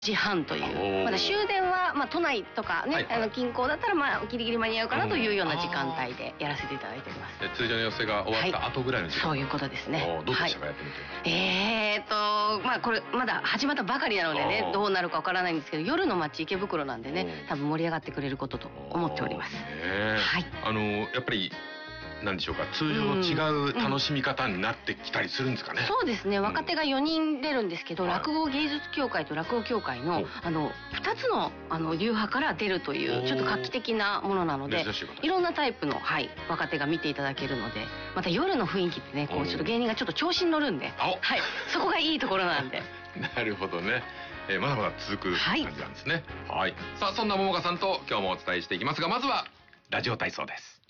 時半という、まだ終電は都内とかね、近郊だったらギリギリ間に合うかなというような時間帯でやらせていただいております。 通常の寄席が終わった後ぐらいの時間、 そういうことですね。 どうでしたか、やってみて。 これまだ始まったばかりなのでね、どうなるかわからないんですけど、夜の街池袋なんでね、多分盛り上がってくれることと思っております。 やっぱりなんでしょうか、通常の違う楽しみ方になってきたりするんですかね。 そうですね、若手が4人出るんですけど、落語芸術協会と落語協会の2つの流派から出るというちょっと画期的なものなので、いろんなタイプの若手が見ていただけるので、また夜の雰囲気ってね、こうちょっと芸人がちょっと調子に乗るんで、そこがいいところなんで。 なるほどね。まだまだ続く感じなんですね。さあ、そんな桃花さんと今日もお伝えしていきますが、まずはラジオ体操です。